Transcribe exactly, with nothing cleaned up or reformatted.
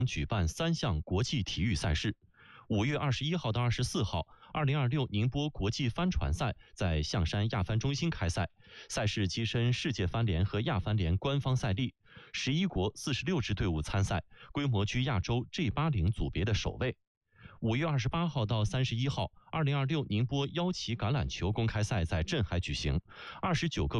举办三项国际体育赛事。五月二十一号到二十四号，二零二六宁波国际帆船赛在象山亚帆中心开赛，赛事跻身世界帆联和亚帆联官方赛例，十一国四十六支队伍参赛，规模居亚洲 G 八十 组别的首位。五月二十八号到三十一号，二零二六宁波腰旗橄榄球公开赛在镇海举行，二十九个